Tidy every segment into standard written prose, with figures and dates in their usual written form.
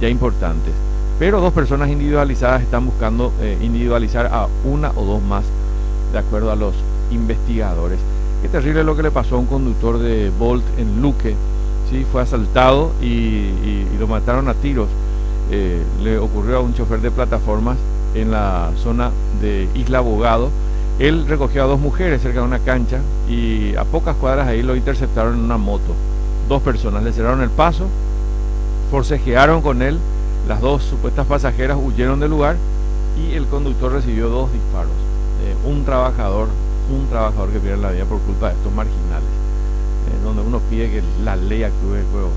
ya importantes. Pero 2 personas individualizadas están buscando individualizar a 1 o 2 más, de acuerdo a los investigadores. Qué terrible lo que le pasó a un conductor de Bolt en Luque, ¿sí? Fue asaltado y lo mataron a tiros. Le ocurrió a un chofer de plataformas en la zona de Isla Abogado. Él recogió a 2 mujeres cerca de una cancha y a pocas cuadras ahí lo interceptaron en una moto. 2 personas le cerraron el paso, forcejearon con él. Las 2 supuestas pasajeras huyeron del lugar y el conductor recibió 2 disparos. Un trabajador que pierde la vida por culpa de estos marginales, donde uno pide que la ley actúe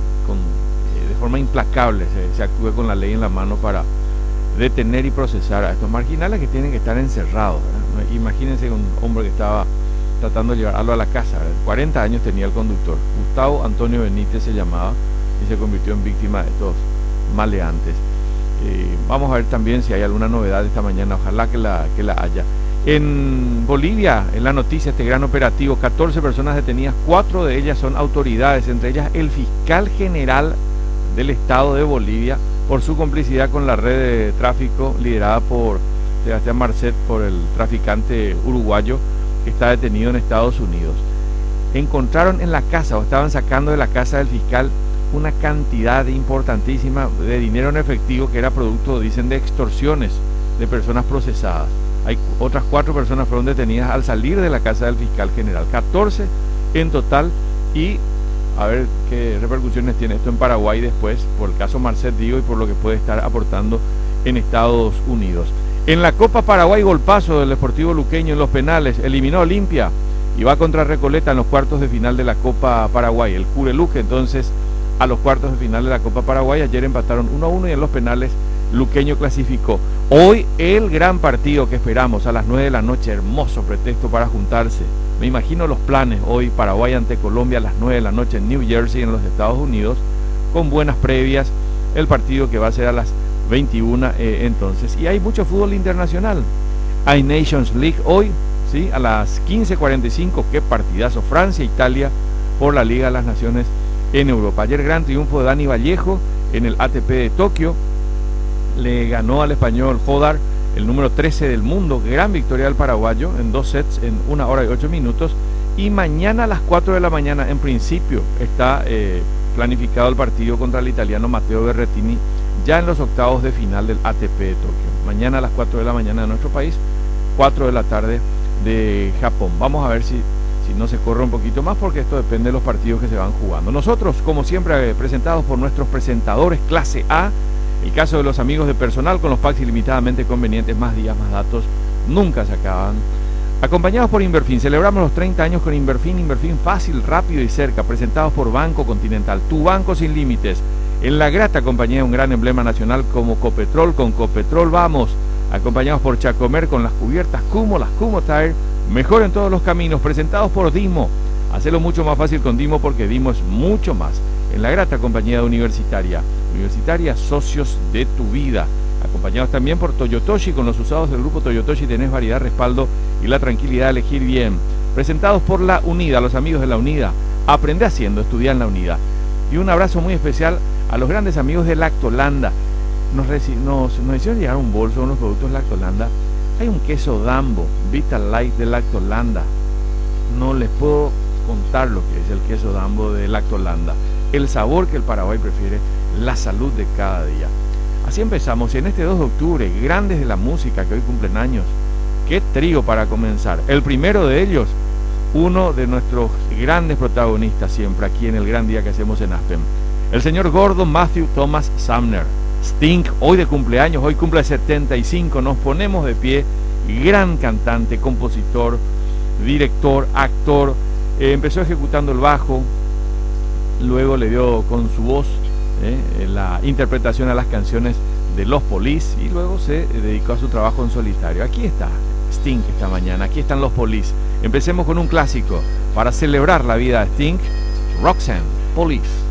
de forma implacable, se actúe con la ley en la mano para detener y procesar a estos marginales que tienen que estar encerrados, ¿verdad? Imagínense un hombre que estaba tratando de llevarlo a la casa, ¿verdad? 40 años tenía el conductor, Gustavo Antonio Benítez se llamaba, y se convirtió en víctima de estos maleantes. Vamos a ver también si hay alguna novedad esta mañana, ojalá que la haya. En Bolivia, en la noticia, este gran operativo, 14 personas detenidas, 4 de ellas son autoridades, entre ellas el fiscal general del estado de Bolivia, por su complicidad con la red de tráfico liderada por Sebastián Marcet, por el traficante uruguayo que está detenido en Estados Unidos. Encontraron en la casa, o estaban sacando de la casa del fiscal, una cantidad importantísima de dinero en efectivo que era producto, dicen, de extorsiones de personas procesadas. Hay otras 4 personas fueron detenidas al salir de la casa del fiscal general, 14 en total. Y a ver qué repercusiones tiene esto en Paraguay después, por el caso Marcet, digo, y por lo que puede estar aportando en Estados Unidos. En la Copa Paraguay, golpazo del Deportivo Luqueño en los penales, eliminó a Olimpia y va contra Recoleta en los cuartos de final de la Copa Paraguay. El Cureluque entonces a los cuartos de final de la Copa Paraguay. Ayer empataron 1-1 y en los penales Luqueño clasificó. Hoy el gran partido que esperamos a las 9 de la noche, hermoso pretexto para juntarse. Me imagino los planes hoy, Paraguay ante Colombia a las 9 de la noche en New Jersey, en los Estados Unidos, con buenas previas, el partido que va a ser a las 21 entonces. Y hay mucho fútbol internacional. Hay Nations League hoy, ¿sí? A las 15:45, qué partidazo, Francia-Italia por la Liga de las Naciones en Europa. Ayer gran triunfo de Dani Vallejo en el ATP de Tokio, le ganó al español Jodar, el número 13 del mundo, gran victoria del paraguayo en 2 sets en 1 hora y 8 minutos. Y mañana a las 4 de la mañana, en principio, está planificado el partido contra el italiano Matteo Berrettini, ya en los octavos de final del ATP de Tokio. Mañana a las 4 de la mañana de nuestro país, 4 de la tarde de Japón. Vamos a ver si no se corre un poquito más, porque esto depende de los partidos que se van jugando. Nosotros, como siempre, presentados por nuestros presentadores clase A. El caso de los amigos de Personal, con los packs ilimitadamente convenientes, más días, más datos, nunca se acaban. Acompañados por Inverfin, celebramos los 30 años con Inverfin, Inverfin fácil, rápido y cerca, presentados por Banco Continental, tu banco sin límites, en la grata compañía de un gran emblema nacional como Copetrol. Con Copetrol vamos, acompañados por Chacomer, con las cubiertas Cumo, las Cumo Tire, mejor en todos los caminos, presentados por Dimo, hacelo mucho más fácil con Dimo, porque Dimo es mucho más, en la grata compañía de Universitaria, socios de tu vida, acompañados también por Toyotoshi. Con los usados del grupo Toyotoshi tenés variedad, respaldo y la tranquilidad de elegir bien, presentados por La Unida, los amigos de La Unida, aprende haciendo, estudia en La Unida. Y un abrazo muy especial a los grandes amigos de Lactolanda. Nos hicieron llegar un bolso con los productos Lactolanda. Hay un queso Dambo Vital Light de Lactolanda, no les puedo contar lo que es el queso Dambo de Lactolanda, el sabor que el Paraguay prefiere, la salud de cada día. Así empezamos, y en este 2 de octubre, grandes de la música que hoy cumplen años. Qué trío para comenzar. El primero de ellos, uno de nuestros grandes protagonistas siempre aquí en el gran día que hacemos en Aspen, el señor Gordon Matthew Thomas Sumner. Sting, hoy de cumpleaños, hoy cumple 75, nos ponemos de pie. Gran cantante, compositor, director, actor, empezó ejecutando el bajo, luego le dio con su voz la interpretación a las canciones de los Police, y luego se dedicó a su trabajo en solitario. Aquí está Sting esta mañana, aquí están los Police. Empecemos con un clásico para celebrar la vida de Sting, Roxanne, Police.